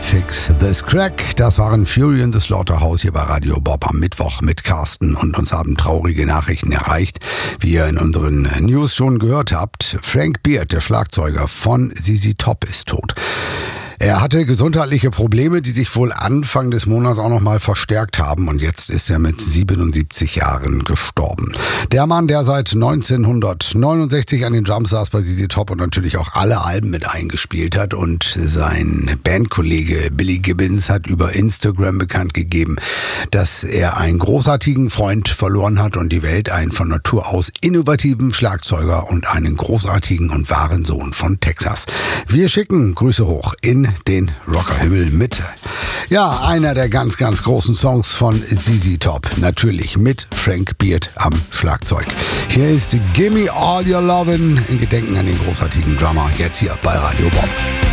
Fix This Crack. Das waren Fury in the Slaughterhouse hier bei Radio Bob am Mittwoch mit Carsten und uns haben traurige Nachrichten erreicht. Wie ihr in unseren News schon gehört habt, Frank Beard, der Schlagzeuger von ZZ Top, ist tot. Er hatte gesundheitliche Probleme, die sich wohl Anfang des Monats auch nochmal verstärkt haben und jetzt ist er mit 77 Jahren gestorben. Der Mann, der seit 1969 an den Drums saß bei ZZ Top und natürlich auch alle Alben mit eingespielt hat, und sein Bandkollege Billy Gibbons hat über Instagram bekannt gegeben, dass er einen großartigen Freund verloren hat und die Welt einen von Natur aus innovativen Schlagzeuger und einen großartigen und wahren Sohn von Texas. Wir schicken Grüße hoch in den Rockerhimmel mit. Ja, einer der ganz, ganz großen Songs von ZZ Top. Natürlich mit Frank Beard am Schlagzeug. Hier ist Gimme All Your Lovin' in Gedenken an den großartigen Drummer. Jetzt hier bei Radio Bob.